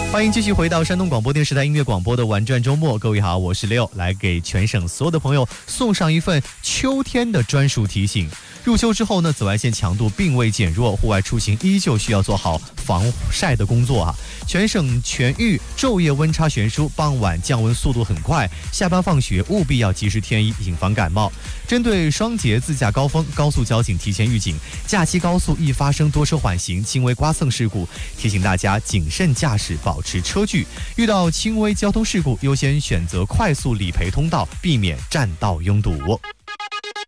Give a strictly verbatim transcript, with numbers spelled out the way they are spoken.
欢迎继续回到山东广播电视台音乐广播的玩转周末，各位好，我是六，来给全省所有的朋友送上一份秋天的专属提醒。入秋之后呢，紫外线强度并未减弱，户外出行依旧需要做好防晒的工作啊。全省全域昼夜温差悬殊，傍晚降温速度很快，下班放学务必要及时添衣，以防感冒。针对双节自驾高峰，高速交警提前预警，假期高速易发生多车缓行、轻微刮蹭事故，提醒大家谨慎驾驶，保持车距。遇到轻微交通事故，优先选择快速理赔通道，避免占道拥堵。